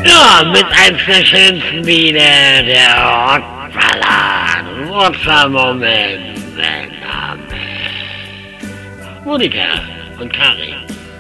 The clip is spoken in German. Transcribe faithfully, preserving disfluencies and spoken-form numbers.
Ja, mit eins der schönsten Lieder der Rockballaden. Kurzer Moment, Moment. Monika und Karin.